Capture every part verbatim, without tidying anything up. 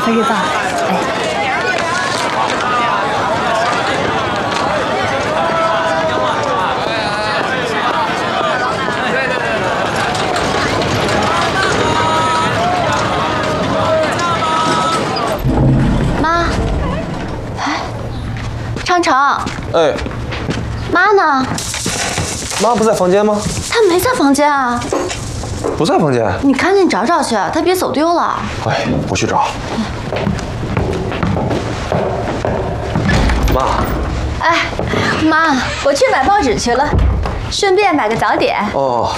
份日报。哎。妈，哎，昌成。 哎。 妈呢？ 妈不在房间吗？ 她没在房间啊。 不在房间， 你赶紧找找去，他别走丢了。 哎，我去找。妈。 哎，妈，我去买报纸去了，顺便买个早点。 哦。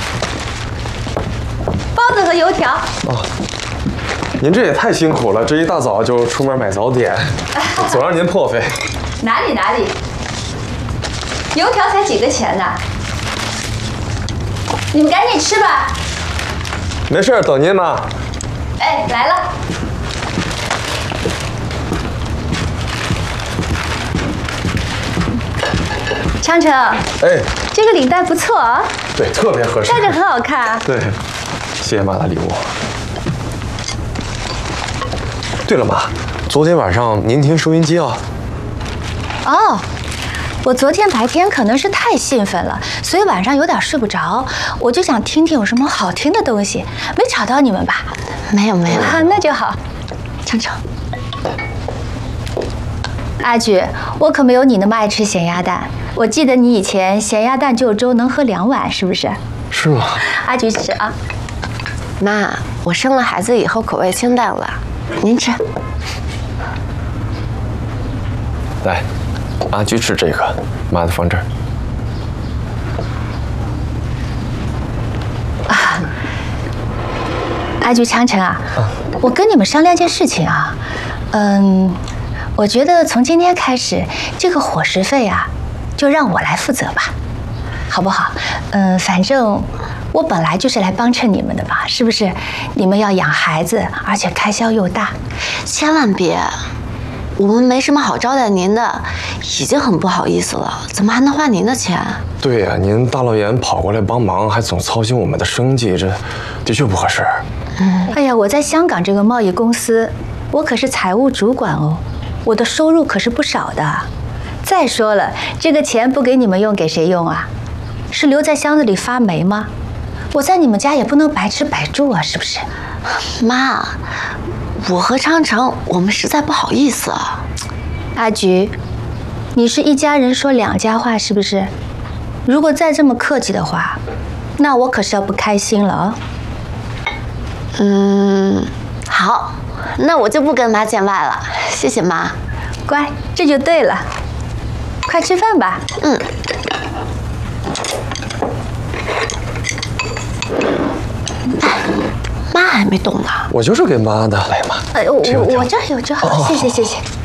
包子和油条。 哦。您这也太辛苦了，这一大早就出门买早点，总让您破费。 哪里哪里，油条才几个钱呢？你们赶紧吃吧。 没事，等您妈。 哎，来了。昌成。 哎， 这个领带不错啊。 对，特别合适。 戴着很好看。 对，谢谢妈的礼物。对了，妈，昨天晚上您听收音机啊？ 哦。 我昨天白天可能是太兴奋了，所以晚上有点睡不着，我就想听听有什么好听的东西，没吵到你们吧？没有没有，啊，那就好。昌成，阿菊，我可没有你那么爱吃咸鸭蛋。我记得你以前咸鸭蛋就粥能喝两碗，是不是？ 是吗？ 阿菊吃啊。 妈，我生了孩子以后口味清淡了，您吃。 来。 阿菊吃这个，妈的放这儿。 啊，阿菊、昌成啊，啊我跟你们商量件事情啊，嗯，我觉得从今天开始，这个伙食费啊，就让我来负责吧，好不好？嗯，反正我本来就是来帮衬你们的嘛，是不是？你们要养孩子，而且开销又大， 千万别。 我们没什么好招待您的，已经很不好意思了，怎么还能花您的钱？ 对呀、啊，您大老远跑过来帮忙，还总操心我们的生计，这的确不合适。 嗯，哎呀，我在香港这个贸易公司，我可是财务主管哦，我的收入可是不少的。再说了，这个钱不给你们用，给谁用啊？是留在箱子里发霉吗？我在你们家也不能白吃白住啊，是不是？ 妈。 我和昌成，我们实在不好意思啊。 阿菊，你是一家人说两家话是不是？如果再这么客气的话，那我可是要不开心了啊。 嗯，好，那我就不跟妈见外了。谢谢妈， 乖，这就对了。快吃饭吧。 嗯。妈还没动呢。 我就是给妈的，来妈。 哎，我我我这儿有就好，谢谢谢谢。